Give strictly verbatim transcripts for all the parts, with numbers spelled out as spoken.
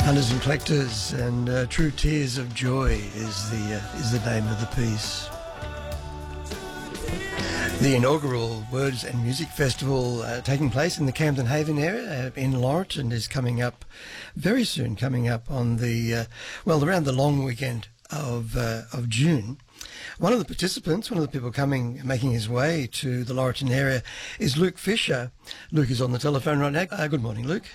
Hunters and Collectors, and uh, True Tears of Joy is the uh, is the name of the piece. The inaugural Words and Music Festival uh, taking place in the Camden Haven area uh, in Laurelton is coming up very soon, coming up on the, uh, well, around the long weekend of uh, of June. One of the participants, one of the people coming, making his way to the Laurelton area is Luke Fisher. Luke is on the telephone right now. Uh, good morning, Luke.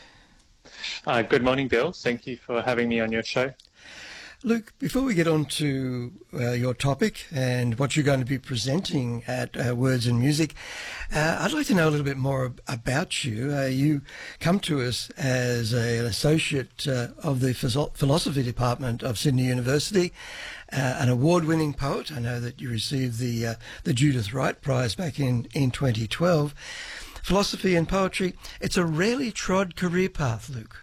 Uh, good morning, Bill. Thank you for having me on your show. Luke, before we get on to uh, your topic and what you're going to be presenting at uh, Words and Music, uh, I'd like to know a little bit more ab- about you. Uh, you come to us as a, an associate uh, of the Phys- philosophy department of Sydney University, uh, an award-winning poet. I know that you received the uh, the Judith Wright Prize back in, in twenty twelve. Philosophy and poetry, it's a rarely trod career path, Luke.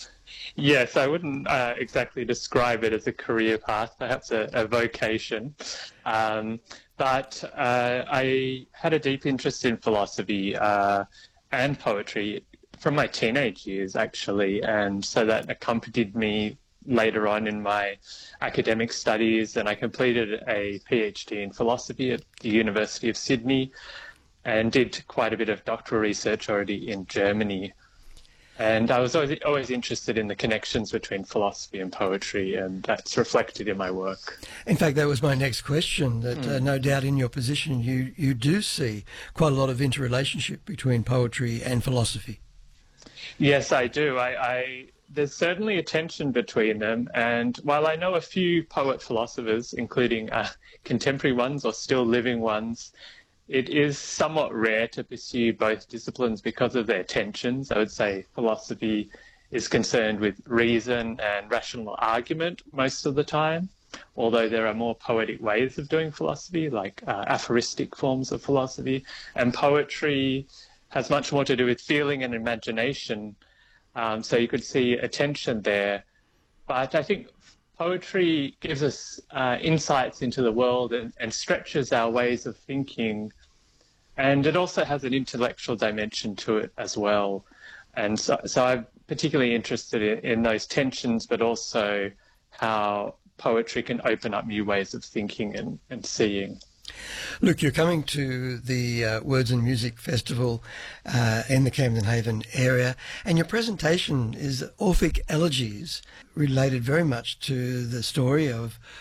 Yes, I wouldn't uh, exactly describe it as a career path, perhaps a, a vocation. Um, but uh, I had a deep interest in philosophy uh, and poetry from my teenage years, actually, and so that accompanied me later on in my academic studies, and I completed a PhD in philosophy at the University of Sydney and did quite a bit of doctoral research already in Germany. And I was always, always interested in the connections between philosophy and poetry, and that's reflected in my work. In fact, that was my next question, that mm. uh, no doubt in your position you, you do see quite a lot of interrelationship between poetry and philosophy. Yes, I do. I, I there's certainly a tension between them, and while I know a few poet-philosophers, including uh, contemporary ones or still living ones, it is somewhat rare to pursue both disciplines because of their tensions. I would say philosophy is concerned with reason and rational argument most of the time, although there are more poetic ways of doing philosophy, like uh, aphoristic forms of philosophy. And poetry has much more to do with feeling and imagination, um, so you could see a tension there. But I think poetry gives us uh, insights into the world and, and stretches our ways of thinking. And it also has an intellectual dimension to it as well. And so, so I'm particularly interested in, in those tensions, but also how poetry can open up new ways of thinking and, and seeing. Look, you're coming to the uh, Words and Music Festival uh, in the Camden Haven area, and your presentation is Orphic Elegies, related very much to the story of